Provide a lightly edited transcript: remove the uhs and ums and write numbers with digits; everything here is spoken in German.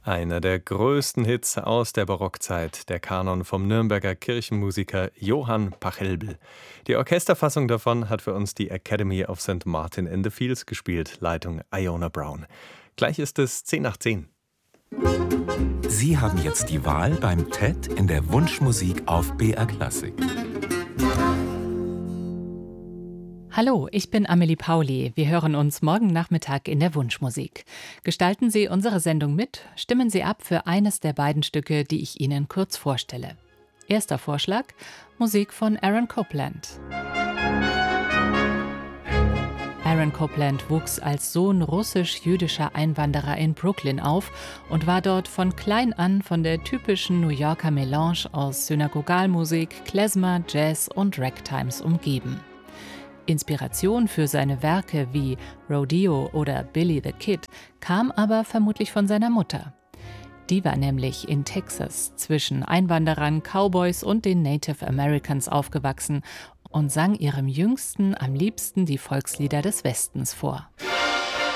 Einer der größten Hits aus der Barockzeit, der Kanon vom Nürnberger Kirchenmusiker Johann Pachelbel. Die Orchesterfassung davon hat für uns die Academy of St. Martin in the Fields gespielt, Leitung Iona Brown. Gleich ist es 10 nach 10. Sie haben jetzt die Wahl beim TED in der Wunschmusik auf BR Klassik. Hallo, ich bin Amelie Pauli. Wir hören uns morgen Nachmittag in der Wunschmusik. Gestalten Sie unsere Sendung mit, stimmen Sie ab für eines der beiden Stücke, die ich Ihnen kurz vorstelle. Erster Vorschlag: Musik von Aaron Copland. Aaron Copland wuchs als Sohn russisch-jüdischer Einwanderer in Brooklyn auf und war dort von klein an von der typischen New Yorker Melange aus Synagogalmusik, Klezmer, Jazz und Ragtimes umgeben. Inspiration für seine Werke wie Rodeo oder Billy the Kid kam aber vermutlich von seiner Mutter. Die war nämlich in Texas zwischen Einwanderern, Cowboys und den Native Americans aufgewachsen und sang ihrem Jüngsten am liebsten die Volkslieder des Westens vor.